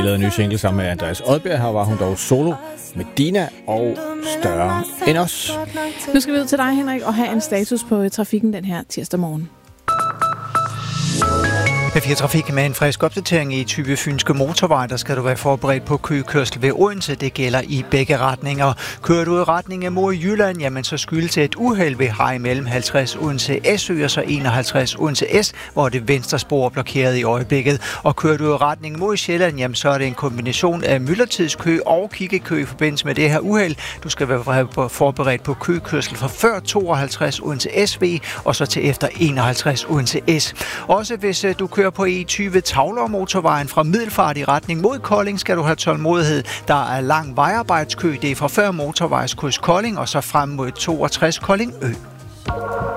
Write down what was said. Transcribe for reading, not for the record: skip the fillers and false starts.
lavet en ny single sammen med Andreas Odbjerg. Her var hun dog solo med Dina og Større end os. Nu skal vi ud til dig, Henrik, og have en status på trafikken den her tirsdag morgen. P4 Trafik med en frisk opdatering i Tyve Fynske Motorvej. Der skal du være forberedt på køkørsel ved Odense. Det gælder i begge retninger. Kører du i retning mod Jylland, jamen så skyldes et uheld ved Hej mellem 50 Odense S og så 51 Odense S, hvor det venstre spor er blokeret i øjeblikket. Og kører du i retning mod Sjælland, jamen så er det en kombination af myldretidskø og kiggekø i forbindelse med det her uheld. Du skal være forberedt på køkørsel fra før 52 Odense SV og så til efter 51 Odense S. Også hvis du kører på E20 Tavler-motorvejen fra Middelfart i retning mod Kolding, skal du have tålmodighed. Der er lang vejarbejdskø. Det er fra før motorvejskryds Kolding og så frem mod 62 Kolding Ø.